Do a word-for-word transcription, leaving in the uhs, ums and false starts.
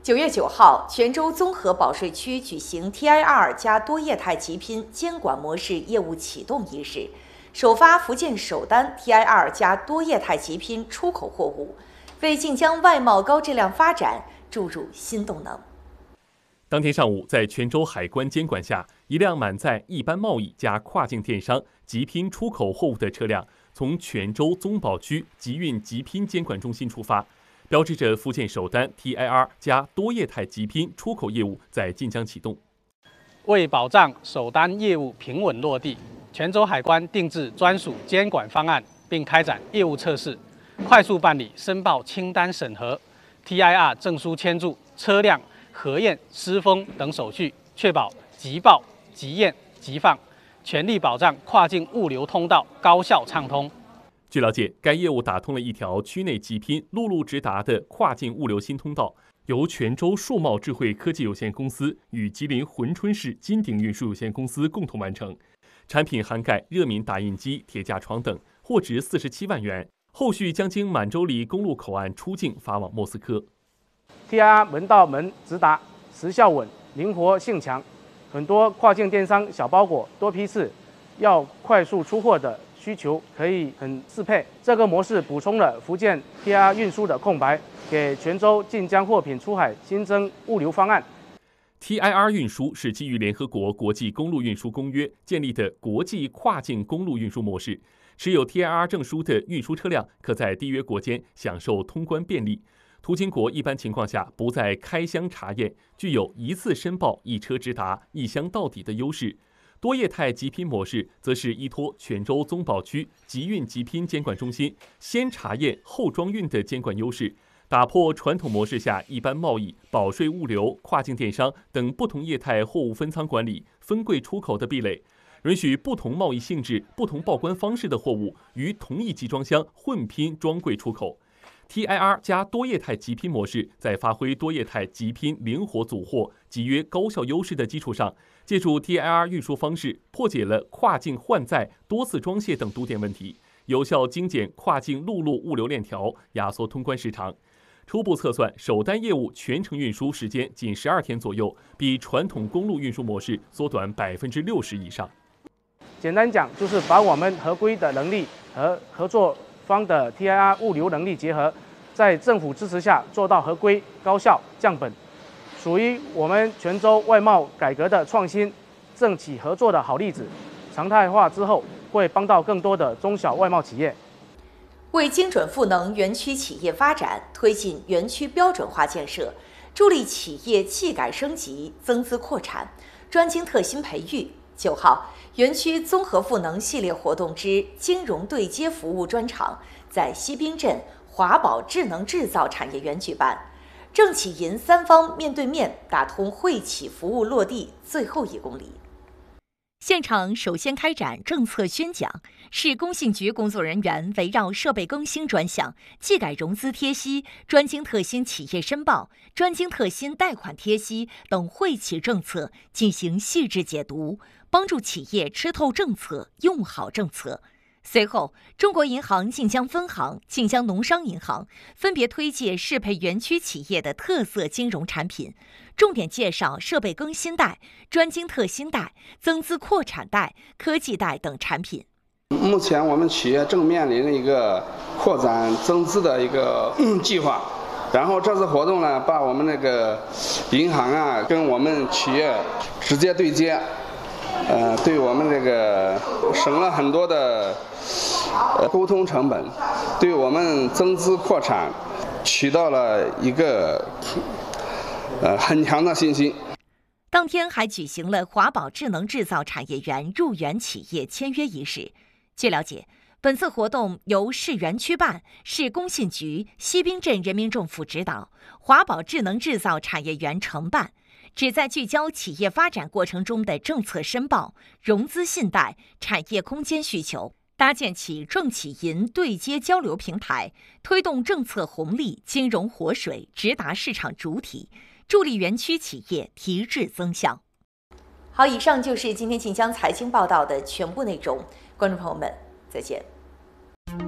九月九号，泉州综合保税区举行 T I R 加多业态极拼监管模式业务启动仪式，首发福建首单 T I R 加多业态极拼出口货物，为晋江外贸高质量发展注入新动能。 当天上午，在泉州海关监管下，一辆满载一般贸易加跨境电商极拼出口货物的车辆从泉州综保区集运极拼监管中心出发，标志着福建首单 T I R 加多业态极拼出口业务在晋江启动。 为保障首单业务平稳落地，泉州海关定制专属监管方案，并开展业务测试，快速办理申报清单审核、T I R 证书签注、车辆核验、施封等手续，确保即报、即验、即放，全力保障跨境物流通道高效畅通。 据了解，该业务打通了一条区内极拼、陆路直达的跨境物流新通道，由泉州数贸智慧科技有限公司与吉林珲春市金鼎运输有限公司共同完成。产品涵盖热敏打印机、铁架床等，货值四十七万元。后续将经满洲里公路口岸出境发往莫斯科。 T I R 门到门直达，时效稳，灵活性强。很多跨境电商小包裹、多批次，要快速出货的需求可以很适配。这个模式补充了福建 T I R 运输的空白，给泉州晋江货品出海新增物流方案。 T I R 运输是基于联合国国际公路运输公约建立的国际跨境公路运输模式。持有 T I R 证书的运输车辆可在缔约国间享受通关便利。途经国一般情况下不再开箱查验，具有一次申报、一车直达、一箱到底的优势。多业态极拼模式则是依托泉州综保区集运极拼监管中心先查验后装运的监管优势，打破传统模式下一般贸易、保税物流、跨境电商等不同业态货物分仓管理、分柜出口的壁垒，允许不同贸易性质、不同报关方式的货物于同一集装箱混拼装柜出口。T I R 加多业态极拼模式在发挥多业态极拼灵活组货、集约高效优势的基础上，借助 T I R 运输方式破解了跨境换载、多次装卸等堵点问题，有效精简跨境陆路物流链条，压缩通关时长。初步测算，首单业务全程运输时间仅十二天左右，比传统公路运输模式缩短百分之六十以上。 简单讲，就是把我们合规的能力和合作方的 T I R 物流能力结合，在政府支持下做到合规、高效、降本，属于我们泉州外贸改革的创新、政企合作的好例子。常态化之后，会帮到更多的中小外贸企业。 为精准赋能园区企业发展，推进园区标准化建设，助力企业技改升级、增资扩产、专精特新培育。九号，园区综合赋能系列活动之金融对接服务专场在西滨镇华宝智能制造产业园举办，政企银三方面对面打通惠企服务落地最后一公里。现场首先开展政策宣讲，市工信局工作人员围绕设备更新专项、技改融资贴息、专精特新企业申报、专精特新贷款贴息等惠企政策进行细致解读，帮助企业吃透政策、用好政策。随后，中国银行晋江分行、晋江农商银行分别推介适配园区企业的特色金融产品，重点介绍设备更新贷、专精特新贷、增资扩产贷、科技贷等产品。 目前我们企业正面临一个扩展增资的一个、嗯、计划，然后这次活动呢，把我们那个银行啊跟我们企业直接对接。呃，对我们这个省了很多的呃沟通成本，对我们增资扩产起到了一个呃很强的信心。 当天还举行了华宝智能制造产业园入园企业签约仪式。据了解，本次活动由市园区办、市工信局、西滨镇人民政府指导，华宝智能制造产业园承办。旨在聚焦企业发展过程中的政策申报、融资信贷、产业空间需求，搭建起政企银对接交流平台，推动政策红利、金融活水直达市场主体，助力园区企业提质增效。好，以上就是今天晋江财经报道的全部内容，观众朋友们，再见。